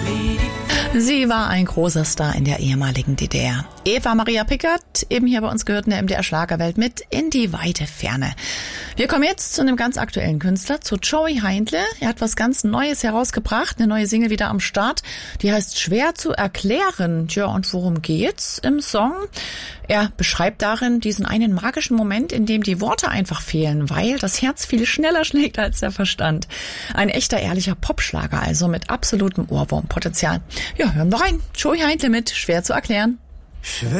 Sie war ein großer Star in der ehemaligen DDR. Eva Maria Pickert, eben hier bei uns gehört in der MDR Schlagerwelt mit in die weite Ferne. Wir kommen jetzt zu einem ganz aktuellen Künstler, zu Joey Heindle. Er hat was ganz Neues herausgebracht, eine neue Single wieder am Start. Die heißt Schwer zu erklären. Tja, und worum geht's im Song? Er beschreibt darin diesen einen magischen Moment, in dem die Worte einfach fehlen, weil das Herz viel schneller schlägt als der Verstand. Ein echter, ehrlicher Popschlager, also mit absolutem Ohrwurmpotenzial. Ja, hören wir rein. Joey Heindle mit Schwer zu erklären. Schwer